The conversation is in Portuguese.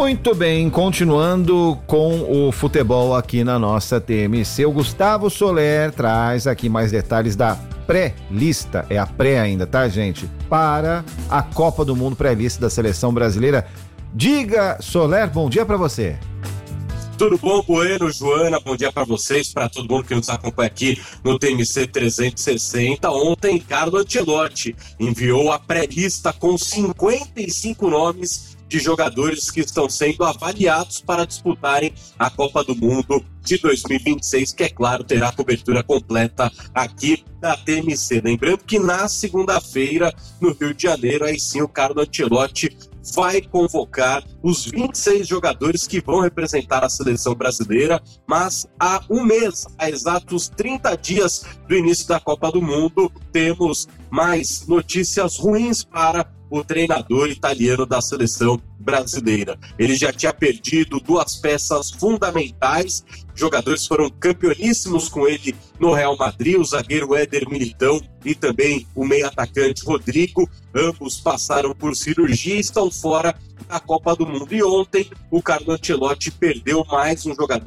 Muito bem, continuando com o futebol aqui na nossa TMC, o Gustavo Soler traz aqui mais detalhes da pré-lista, é a pré ainda, tá, gente? Para a Copa do Mundo, pré-lista da seleção brasileira. Diga, Soler, bom dia para você. Tudo bom, Bueno, Joana? Bom dia para vocês, para todo mundo que nos acompanha aqui no TMC 360. Ontem, Carlo Ancelotti enviou a pré-lista com 55 nomes de jogadores que estão sendo avaliados para disputarem a Copa do Mundo de 2026, que, é claro, terá cobertura completa aqui da TMC. Lembrando que na segunda-feira, no Rio de Janeiro, aí sim o Carlo Ancelotti vai convocar os 26 jogadores que vão representar a seleção brasileira, mas há um mês, há exatos 30 dias do início da Copa do Mundo, temos mais notícias ruins para o treinador italiano da seleção brasileira. Ele já tinha perdido duas peças fundamentais, jogadores foram campeoníssimos com ele no Real Madrid, o zagueiro Éder Militão e também o meio-atacante Rodrigo, ambos passaram por cirurgia e estão fora da Copa do Mundo. E ontem o Carlo Ancelotti perdeu mais um jogador